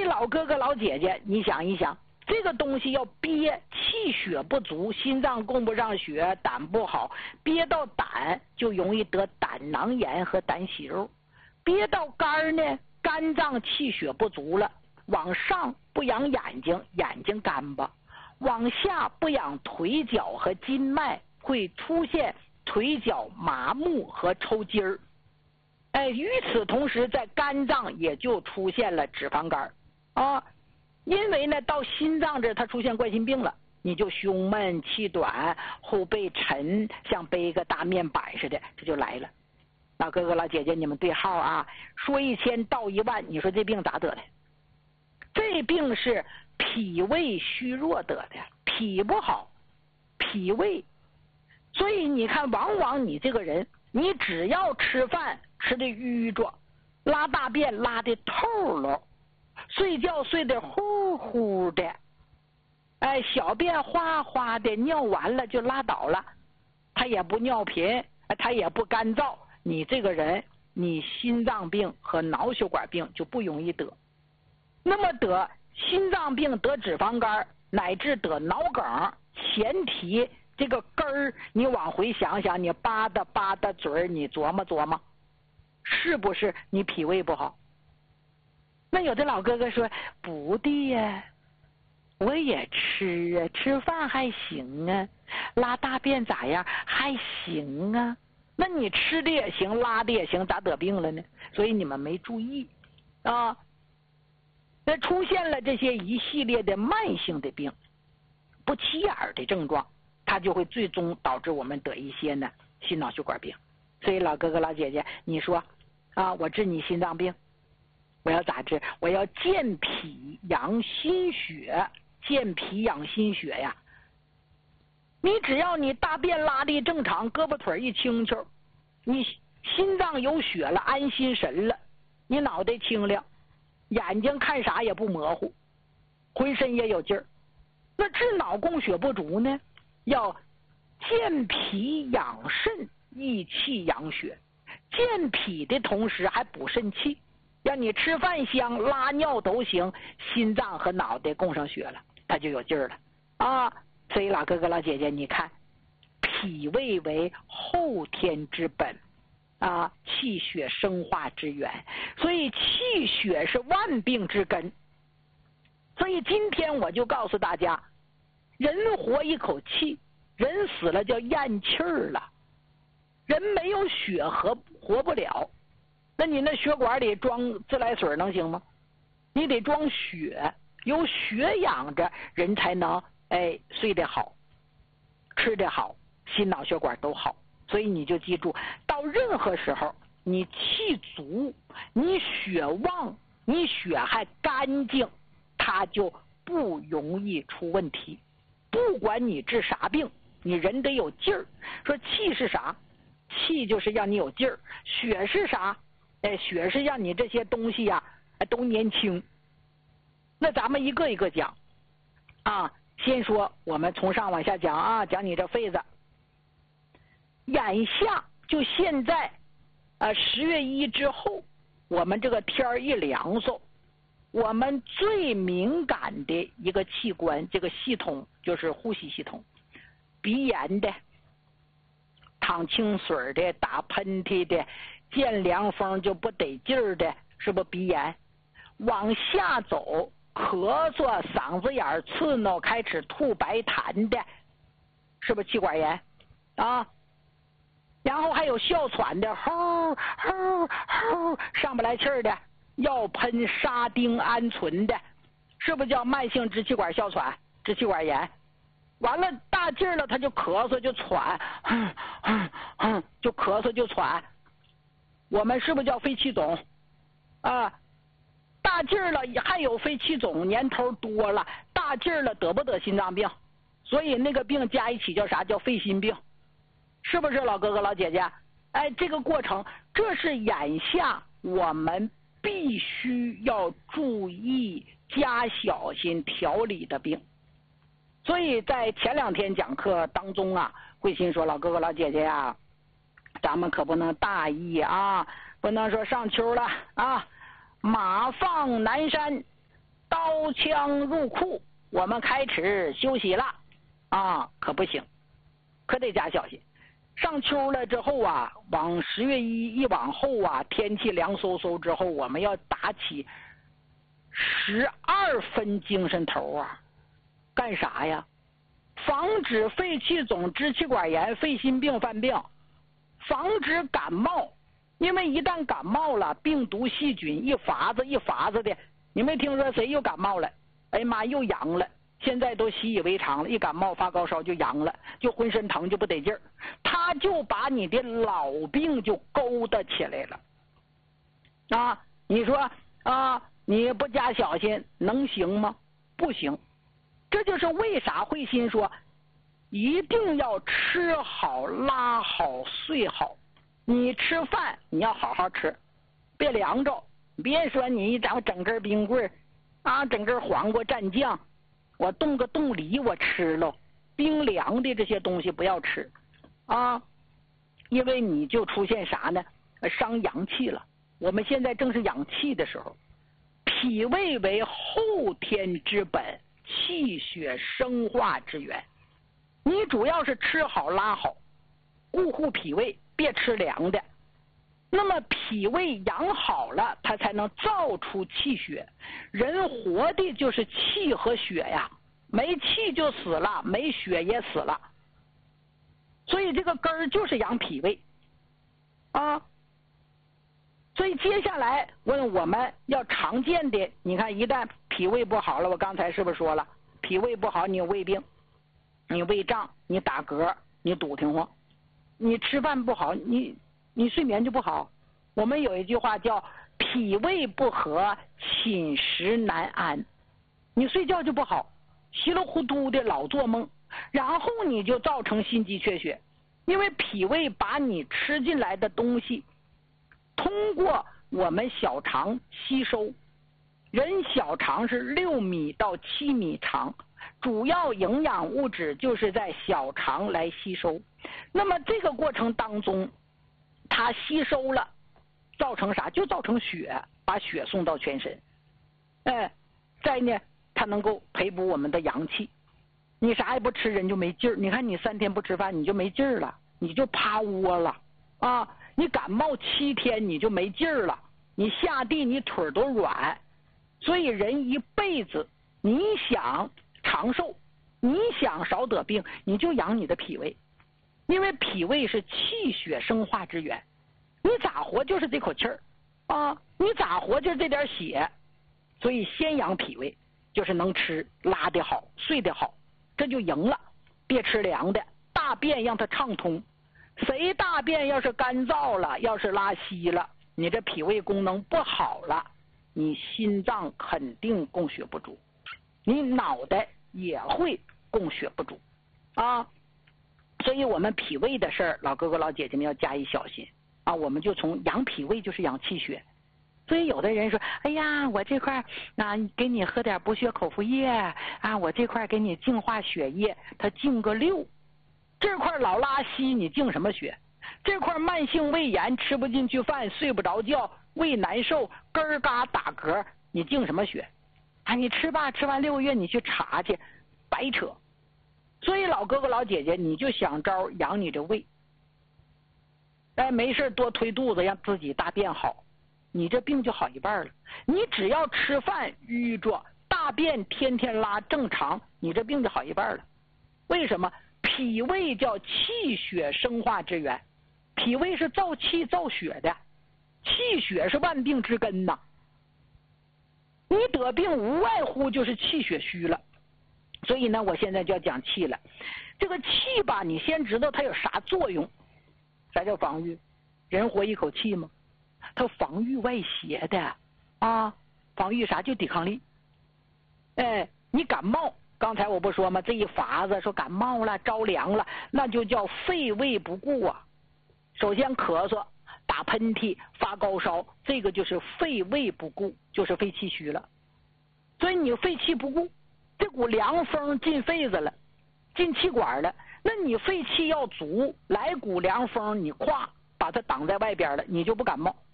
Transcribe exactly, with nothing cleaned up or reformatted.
老哥哥老姐姐，你想一想，这个东西要憋，气血不足，心脏供不上血，胆不好，憋到胆就容易得胆囊炎和胆息肉，憋到肝呢，肝脏气血不足了，往上不养眼睛，眼睛干巴，往下不养腿脚和筋脉，会出现腿脚麻木和抽筋儿。哎，与此同时，在肝脏也就出现了脂肪肝啊，因为呢，到心脏这它出现冠心病了，你就胸闷气短，后背沉，像背一个大面板似的，这就来了。老哥哥老姐姐，你们对号啊，说一千道一万，你说这病咋得的？这病是脾胃虚弱得的，脾不好，脾胃。所以你看，往往你这个人，你只要吃饭吃的淤着，拉大便拉的透了，睡觉睡得呼呼的，哎，小便哗哗的，尿完了就拉倒了，他也不尿频，他也不干燥，你这个人，你心脏病和脑血管病就不容易得。那么得心脏病、得脂肪肝乃至得脑梗，前提这个根儿，你往回想想，你吧嗒吧嗒嘴儿，你琢磨琢磨，是不是你脾胃不好？那有的老哥哥说不对呀，我也吃啊，吃饭还行啊，拉大便咋样？还行啊。那你吃的也行，拉的也行，咋得病了呢？所以你们没注意啊。那出现了这些一系列的慢性的病，不起眼的症状，它就会最终导致我们得一些呢心脑血管病。所以老哥哥老姐姐，你说啊，我治你心脏病，我要咋治？我要健脾养心血，健脾养心血呀。你只要你大便拉的正常，胳膊腿一清楚，你心脏有血了，安心神了，你脑袋清亮，眼睛看啥也不模糊，浑身也有劲儿。那治脑供血不足呢，要健脾养肾，益气养血。健脾的同时还补肾气，让你吃饭香，拉尿都行，心脏和脑袋供上血了，它就有劲儿了啊。所以老哥哥老姐姐，你看，脾胃为后天之本啊，气血生化之源，所以气血是万病之根。所以今天我就告诉大家，人活一口气，人死了叫咽气儿了，人没有血活活不了。那你那血管里装自来水能行吗？你得装血，有血养着，人才能哎睡得好，吃得好，心脑血管都好。所以你就记住，到任何时候你气足，你血旺，你血还干净，它就不容易出问题。不管你治啥病，你人得有劲儿。说气是啥？气就是让你有劲儿。血是啥？哎，血是让你这些东西呀、啊、都年轻。那咱们一个一个讲啊，先说我们从上往下讲啊，讲你这肺子。眼下就现在呃十月一之后，我们这个天儿一凉飕，我们最敏感的一个器官，这个系统就是呼吸系统。鼻炎的、淌清水的、打喷嚏的、见凉风就不得劲儿的，是不是鼻炎？往下走，咳嗽、嗓子眼刺挠、开始吐白痰的，是不是气管炎啊？然后还有哮喘的，吼吼吼上不来气儿的，要喷沙丁胺醇的，是不是叫慢性支气管哮喘、支气管炎？完了大劲儿了，他就咳嗽就喘，哼哼哼就咳嗽就喘。我们是不是叫肺气肿啊？大劲儿了还有肺气肿，年头多了，大劲儿了得不得心脏病？所以那个病加一起叫啥？叫肺心病。是不是老哥哥老姐姐？哎，这个过程，这是眼下我们必须要注意加小心调理的病。所以在前两天讲课当中啊，慧心说，老哥哥老姐姐呀，咱们可不能大意啊，不能说上秋了啊，马放南山， 刀枪入库，我们开始休息了啊，可不行，可得加小心。上秋了之后啊，往十月一一往后啊，天气凉飕飕之后，我们要打起十二分精神头啊，干啥呀？防止肺气肿、支气管炎、肺心病犯病，防止感冒。因为一旦感冒了，病毒细菌一发子一发子的，你没听说谁又感冒了？哎呀妈，又阳了。现在都习以为常了，一感冒发高烧就阳了，就浑身疼就不得劲儿，他就把你的老病就勾搭起来了。啊，你说啊，你不加小心能行吗？不行。这就是为啥慧心说一定要吃好拉好睡好。你吃饭你要好好吃，别凉着，别说你一整整根冰棍啊，整根黄瓜蘸酱，我冻个冻梨我吃了，冰凉的这些东西不要吃啊，因为你就出现啥呢？伤阳气了。我们现在正是养气的时候，脾胃为后天之本，气血生化之源。你主要是吃好拉好，顾护脾胃，别吃凉的。那么脾胃养好了，它才能造出气血。人活的就是气和血呀，没气就死了，没血也死了。所以这个根儿就是养脾胃啊。所以接下来问我们要常见的，你看一旦脾胃不好了，我刚才是不是说了，脾胃不好你有胃病，你胃胀，你打嗝，你堵挺慌，你吃饭不好，你你睡眠就不好。我们有一句话叫脾胃不和，寝食难安。你睡觉就不好，稀里糊涂的老做梦，然后你就造成心肌缺血，因为脾胃把你吃进来的东西通过我们小肠吸收。人小肠是六米到七米长，主要营养物质就是在小肠来吸收。那么这个过程当中，它吸收了，造成啥？就造成血，把血送到全身。哎，再呢，它能够培补我们的阳气。你啥也不吃，人就没劲儿。你看你三天不吃饭，你就没劲儿了，你就趴窝了啊！你感冒七天，你就没劲儿了，你下地你腿都软。所以人一辈子，你想长寿，你想少得病，你就养你的脾胃，因为脾胃是气血生化之源。你咋活就是这口气儿啊，你咋活就是这点血。所以先养脾胃，就是能吃，拉得好，睡得好，这就赢了。别吃凉的，大便让它畅通。谁大便要是干燥了，要是拉稀了，你这脾胃功能不好了，你心脏肯定供血不足，你脑袋也会供血不足啊。所以我们脾胃的事儿，老哥哥老姐姐们要加以小心啊。我们就从养脾胃就是养气血。所以有的人说，哎呀，我这块那、啊、给你喝点补血口服液啊，我这块给你净化血液，它净个六。这块老拉稀，你净什么血？这块慢性胃炎，吃不进去饭，睡不着觉，胃难受，根儿嘎打嗝，你净什么血？啊，你吃吧，吃完六个月你去查去，白扯。所以老哥哥老姐姐，你就想招养你这胃，哎，没事多推肚子，让自己大便好，你这病就好一半了。你只要吃饭淤着，大便天天拉正常，你这病就好一半了。为什么？脾胃叫气血生化之源，脾胃是造气造血的，气血是万病之根呐。你得病无外乎就是气血虚了。所以呢，我现在就要讲气了。这个气吧，你先知道它有啥作用。啥叫防御？人活一口气吗？它防御外邪的啊。防御啥？就抵抗力。哎，你感冒，刚才我不说吗？这一法子说感冒了，着凉了，那就叫肺胃不顾啊。首先咳嗽、打喷嚏、发高烧，这个就是肺胃不顾，就是肺气虚了。所以你肺气不顾，这股凉风进肺子了，进气管了，那你肺气要足，来股凉风，你咵把它挡在外边了，你就不感冒。